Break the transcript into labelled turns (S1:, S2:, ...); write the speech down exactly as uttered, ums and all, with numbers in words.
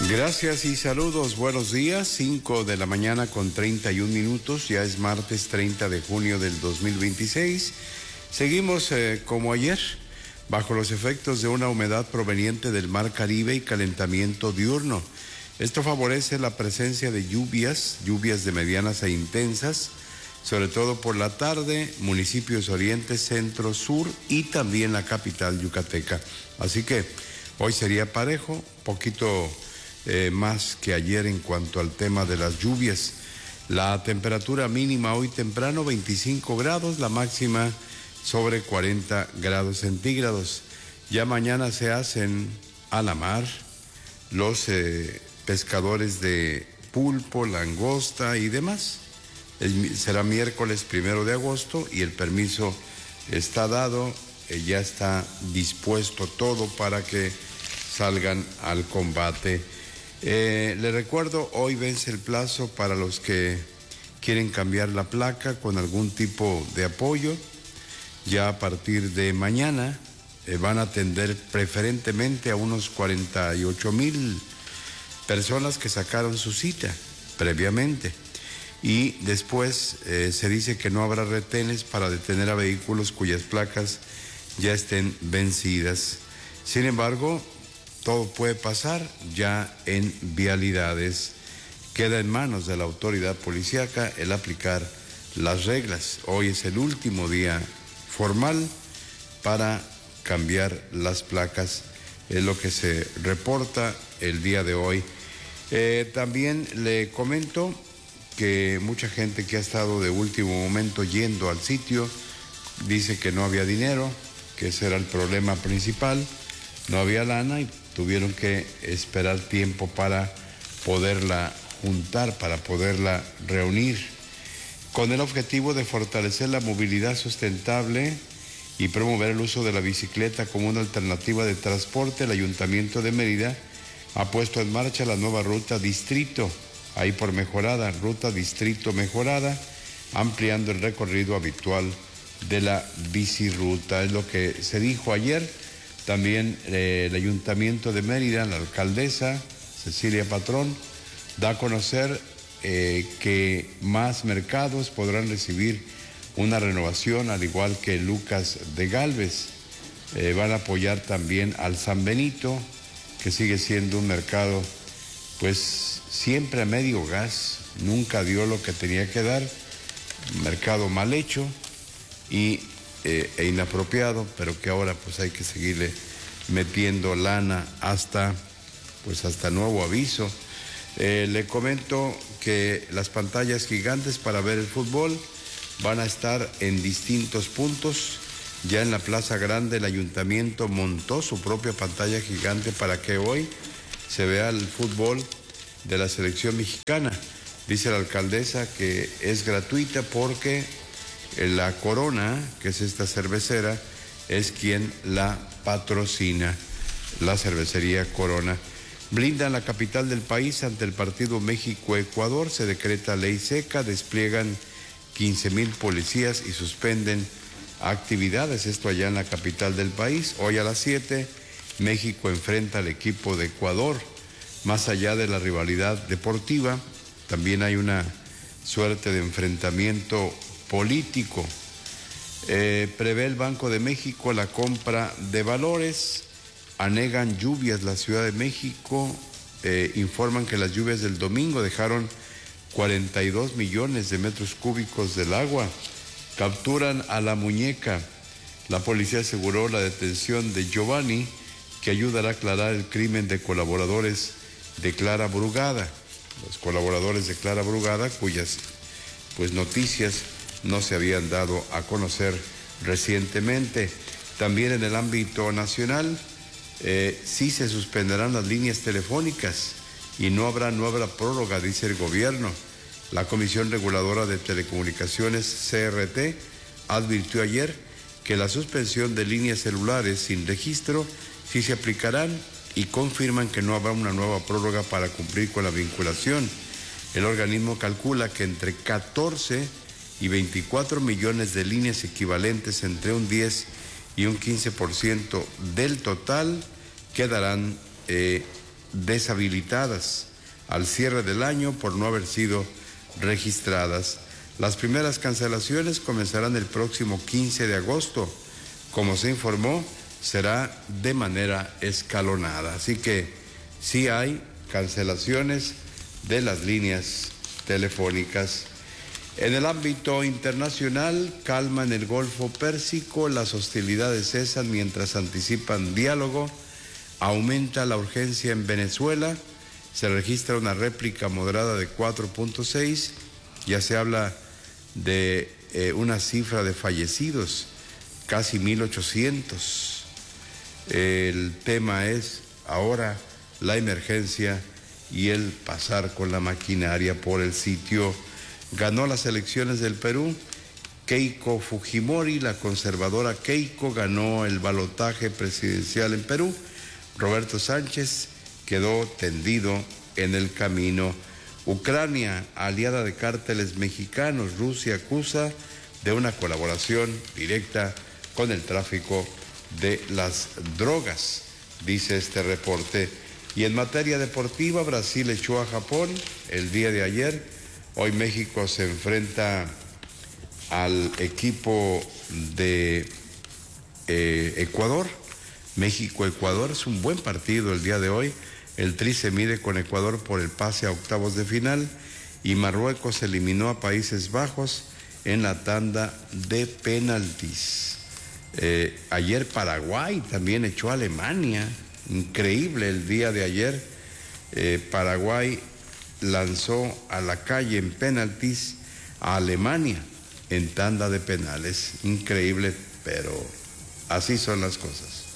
S1: Gracias y saludos, buenos días, cinco de la mañana con treinta y un minutos, ya es martes treinta de junio del dos mil veintiséis. Seguimos eh, como ayer, bajo los efectos de una humedad proveniente del Mar Caribe y calentamiento diurno. Esto favorece la presencia de lluvias, lluvias de medianas e intensas, sobre todo por la tarde, municipios oriente, centro, sur y también la capital yucateca. Así que hoy sería parejo, poquito eh, más que ayer en cuanto al tema de las lluvias. La temperatura mínima hoy temprano veinticinco grados, la máxima sobre cuarenta grados centígrados. Ya mañana se hacen a la mar los eh, pescadores de pulpo, langosta y demás. El, será miércoles primero de agosto y el permiso está dado, eh, ya está dispuesto todo para que salgan al combate. Eh, le recuerdo, hoy vence el plazo para los que quieren cambiar la placa con algún tipo de apoyo. Ya a partir de mañana eh, van a atender preferentemente a unos cuarenta y ocho mil personas que sacaron su cita previamente. Y después eh, se dice que no habrá retenes para detener a vehículos cuyas placas ya estén vencidas. Sin embargo, todo puede pasar ya en vialidades. Queda en manos de la autoridad policíaca el aplicar las reglas. Hoy es el último día formal para cambiar las placas, es lo que se reporta el día de hoy. Eh, también le comento que mucha gente que ha estado de último momento yendo al sitio dice que no había dinero, que ese era el problema principal, no había lana y tuvieron que esperar tiempo para poderla juntar, para poderla reunir. Con el objetivo de fortalecer la movilidad sustentable y promover el uso de la bicicleta como una alternativa de transporte, el Ayuntamiento de Mérida ha puesto en marcha la nueva ruta Distrito, ahí por Mejorada, ruta Distrito Mejorada, ampliando el recorrido habitual de la bicirruta. Es lo que se dijo ayer. También eh, el Ayuntamiento de Mérida, la alcaldesa Cecilia Patrón, da a conocer eh, que más mercados podrán recibir una renovación, al igual que Lucas de Gálvez. Eh, van a apoyar también al San Benito, que sigue siendo un mercado pues siempre a medio gas, nunca dio lo que tenía que dar, mercado mal hecho y, eh, e inapropiado, pero que ahora pues hay que seguirle metiendo lana hasta, pues hasta nuevo aviso. Eh, le comento que las pantallas gigantes para ver el fútbol van a estar en distintos puntos. Ya en la Plaza Grande el Ayuntamiento montó su propia pantalla gigante para que hoy se vea el fútbol de la selección mexicana. Dice la alcaldesa que es gratuita porque la Corona, que es esta cervecera, es quien la patrocina, la cervecería Corona. Blindan la capital del país ante el partido México-Ecuador, se decreta ley seca, despliegan quince mil policías y suspenden actividades, esto allá en la capital del país. Hoy a las siete, México enfrenta al equipo de Ecuador. Más allá de la rivalidad deportiva, también hay una suerte de enfrentamiento político. Eh, prevé el Banco de México la compra de valores, anegan lluvias la Ciudad de México, eh, informan que las lluvias del domingo dejaron cuarenta y dos millones de metros cúbicos del agua, capturan a la muñeca. La policía aseguró la detención de Giovanni, que ayudará a aclarar el crimen de colaboradores de Clara Brugada, los colaboradores de Clara Brugada, cuyas pues noticias no se habían dado a conocer recientemente. También en el ámbito nacional, eh, sí se suspenderán las líneas telefónicas y no habrá nueva prórroga, dice el gobierno. La Comisión Reguladora de Telecomunicaciones, C R T, advirtió ayer que la suspensión de líneas celulares sin registro sí se aplicarán y confirman que no habrá una nueva prórroga para cumplir con la vinculación. El organismo calcula que entre catorce y veinticuatro millones de líneas equivalentes entre un diez y un quince por ciento del total quedarán eh, deshabilitadas al cierre del año por no haber sido registradas. Las primeras cancelaciones comenzarán el próximo quince de agosto. Como se informó, será de manera escalonada. Así que sí hay cancelaciones de las líneas telefónicas. En el ámbito internacional, calma en el Golfo Pérsico, las hostilidades cesan mientras anticipan diálogo, aumenta la urgencia en Venezuela, se registra una réplica moderada de cuatro punto seis, ya se habla de eh, una cifra de fallecidos, casi mil ochocientos. El tema es ahora la emergencia y el pasar con la maquinaria por el sitio. Ganó las elecciones del Perú Keiko Fujimori, la conservadora Keiko ganó el balotaje presidencial en Perú. Roberto Sánchez quedó tendido en el camino. Ucrania, aliada de cárteles mexicanos, Rusia acusa de una colaboración directa con el tráfico de las drogas, dice este reporte. Y en materia deportiva, Brasil echó a Japón el día de ayer. Hoy México se enfrenta al equipo de eh, Ecuador. México-Ecuador es un buen partido el día de hoy. El Tri se mide con Ecuador por el pase a octavos de final y Marruecos eliminó a Países Bajos en la tanda de penaltis. Eh, ayer Paraguay también echó a Alemania. Increíble el día de ayer. Eh, Paraguay lanzó a la calle en penaltis a Alemania en tanda de penales. Increíble, pero así son las cosas.